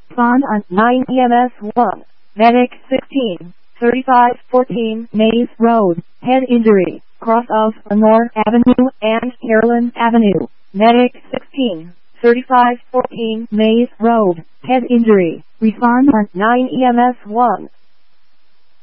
Respond on 9 EMS 1. Medic 16. 3514 Maze Road. Head injury. Cross of Lenore Avenue and Carolyn Avenue. Medic 16. 3514 Maze Road. Head injury. Respond on 9 EMS 1.